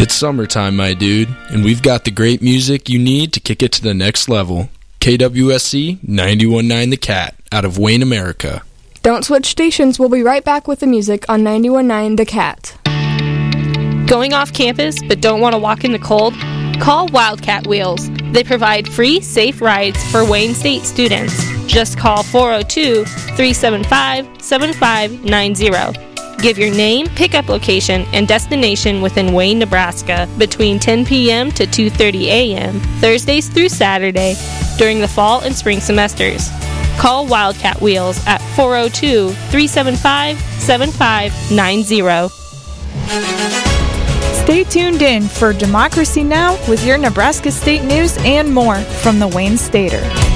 It's summertime, my dude, and we've got the great music you need to kick it to the next level. KWSC 91.9 The Cat, out of Wayne, America. Don't switch stations. We'll be right back with the music on 91.9 The Cat. Going off campus but don't want to walk in the cold? Call Wildcat Wheels. They provide free, safe rides for Wayne State students. Just call 402-375-7590. Give your name, pickup location, and destination within Wayne, Nebraska between 10 p.m. to 2:30 a.m. Thursdays through Saturday during the fall and spring semesters. Call Wildcat Wheels at 402-375-7590. Stay tuned in for Democracy Now! With your Nebraska State news and more from the Wayne Stater.